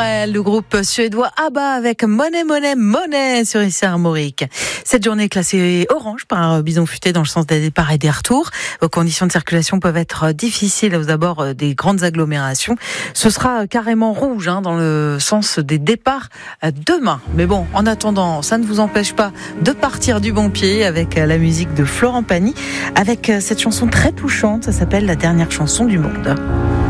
Naturel, le groupe suédois ABBA avec Money Money Money sur ici Armorique. Cette journée est classée orange par Bison Futé dans le sens des départs et des retours. Vos conditions de circulation peuvent être difficiles aux abords des grandes agglomérations. Ce sera carrément rouge dans le sens des départs demain. Mais bon, en attendant, ça ne vous empêche pas de partir du bon pied avec la musique de Florent Pagny, avec cette chanson très touchante, ça s'appelle La dernière chanson du monde.